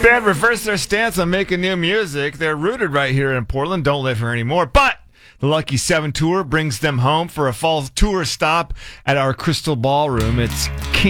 band reversed their stance on making new music. They're rooted right here in Portland, don't live here anymore, but the Lucky 7 tour brings them home for a fall tour stop at our Crystal Ballroom. It's